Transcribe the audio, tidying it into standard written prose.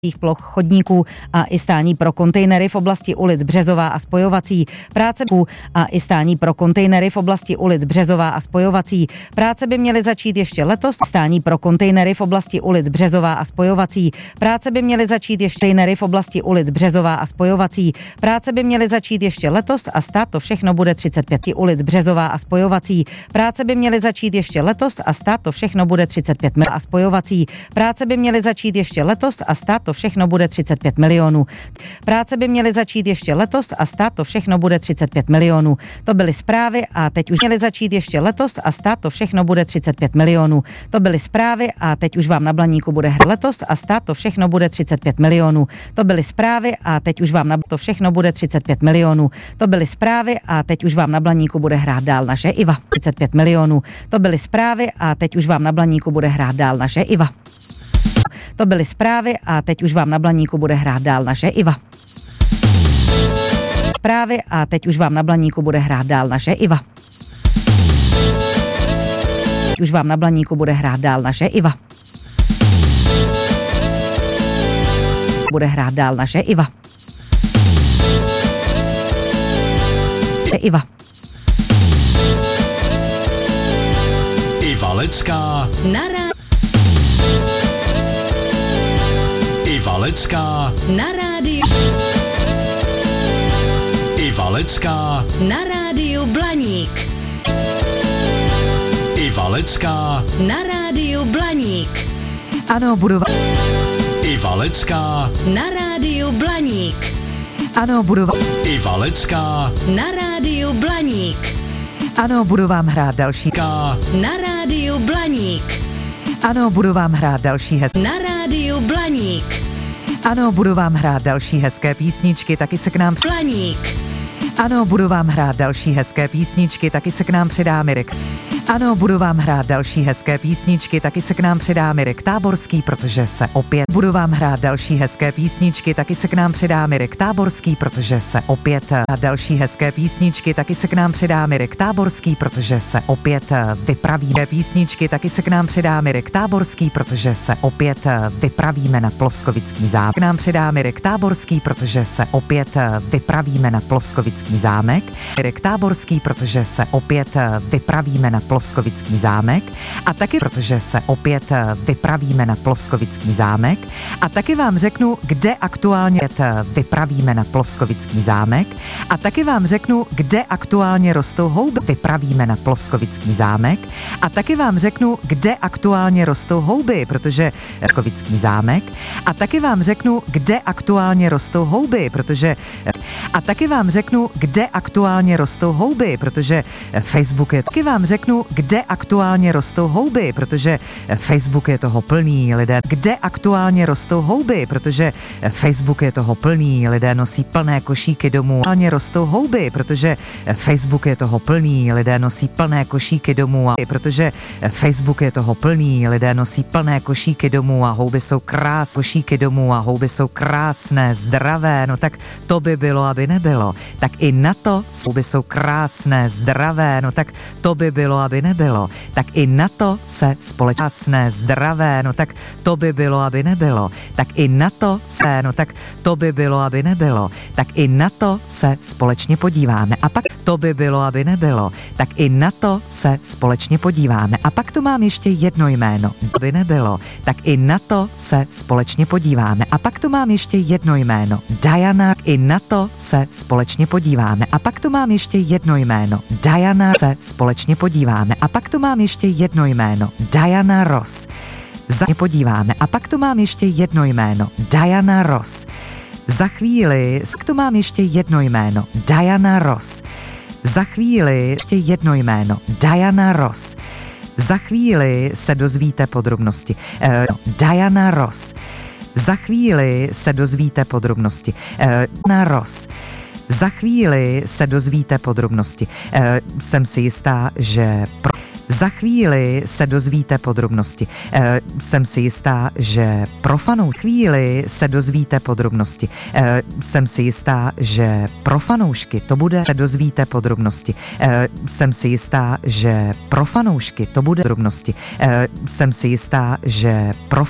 ploch, chodníků a i stání pro kontejnery v oblasti ulic Březová a spojovací. Práce a i stání pro kontejnery v oblasti ulic Březová a spojovací. Práce by měly začít ještě letos. Stání pro kontejnery v oblasti ulic Březová a spojovací. Práce by měly začít ještě kontejnery v oblasti ulic Březová a spojovací. Práce by měly začít ještě letos a stát to všechno bude 35 ulic Březová a spojovací. Práce by měly začít ještě letos a stát to všechno bude 35 a spojovací. Práce by měly začít ještě letos a stát to všechno bude 35 milionů. Práce by měly začít ještě letos a stát to všechno bude 35 milionů. To byly zprávy a teď už měly začít ještě letos a stát to všechno bude 35 milionů. To byly zprávy a teď už vám na Blaníku bude letos a stát to všechno bude 35 milionů. To byly zprávy a teď už vám na to všechno bude 35 milionů. To byly zprávy a teď už vám na Blaníku bude hrát dál naše Iva. 35 milionů. To byly zprávy a teď už vám na Blaníku bude hrát dál naše Iva. To byly zprávy a teď už vám na Blaníku bude hrát dál naše Iva. Zprávy a teď už vám na Blaníku bude hrát dál naše Iva. Už vám na Blaníku bude hrát dál naše Iva. Bude hrát dál naše Iva. Iva. Iva Lecká Iva Lecká na rádiu. Iva Lecká Na rádiu Blaník. Iva Lecká Na rádiu Blaník. Ano, Iva Lecká Na rádiu Blaník. Ano, Iva Lecká Na rádiu Blaník. Ano, budu vám hrát další. Na rádiu Blaník. Ano, budu vám hrát další Na rádiu Blaník. Ano, budu vám hrát další hezké písničky, taky se k nám Blaník. Ano, budu vám hrát další hezké písničky, taky se k nám přidá Mirek. Ano, budu vám hrát další hezké písničky, taky se k nám přidá Mirek Táborský, protože se opět budu vám hrát další hezké písničky, taky se k nám přidá Mirek Táborský, protože se opět další hezké písničky, taky se k nám přidá Mirek Táborský, protože se opět vypravíme písničky, taky se k nám přidá Mirek Táborský, protože se opět vypravíme na Ploskovický zámek. K nám přidá Mirek Táborský, protože se opět vypravíme na Ploskovický zámek. Mirek Táborský, protože se opět vypravíme na Ploskovický zámek a taky protože se opět vypravíme na Ploskovický zámek a taky vám řeknu, kde aktuálně vypravíme na Ploskovický zámek a taky vám řeknu, kde aktuálně rostou houby. Vypravíme na Ploskovický zámek a taky vám řeknu, kde aktuálně rostou houby, protože Ploskovický zámek a taky vám řeknu, kde aktuálně rostou houby, protože a taky vám řeknu, kde aktuálně rostou houby, protože Facebook je taky vám řeknu, kde aktuálně rostou houby, protože Facebook je toho plný, lidé, kde aktuálně rostou houby, protože Facebook je toho plný, lidé nosí plné košíky domů, aktuálně rostou houby, protože Facebook je toho plný, lidé nosí plné košíky domů a protože Facebook je toho plný, lidé nosí plné košíky domů a houby jsou krásné, košíky domů a houby jsou krásné, zdravé, no tak to by bylo, aby nebylo. Tak i na to houby jsou krásné, zdravé, no tak to by bylo, aby nebylo. Tak i na to se společné zdravé, no tak to by bylo, aby nebylo. Tak i na to se, no tak to by bylo, aby nebylo. Tak i na to se společně podíváme. A pak to by bylo, aby nebylo. Tak i na to se společně podíváme. A pak tu mám ještě jedno jméno, aby nebylo. Tak i na to se společně podíváme. A pak tu mám ještě jedno jméno, Diana. I na to se společně podíváme. A pak tu mám ještě jedno jméno, Diana. Se společně podíváme. A pak tu mám ještě jedno jméno, Diana Ross. Podíváme. A pak tu mám ještě jedno jméno, Diana Ross. Za chvíli, tu mám ještě jedno jméno, Diana Ross. Za chvíli ještě jedno jméno, Diana Ross. Za chvíli se dozvíte podrobnosti. Diana Ross. Za chvíli se dozvíte podrobnosti. Diana Ross. Za chvíli se dozvíte podrobnosti. Jsem si jistá, že za chvíli se dozvíte podrobnosti. Jsem si jistá, že pro chvíli se dozvíte podrobnosti. Jsem si jistá, že pro fanoušky to bude se dozvíte podrobnosti. Jsem si jistá, že pro fanoušky to bude podrobnosti. Jsem si jistá, že pro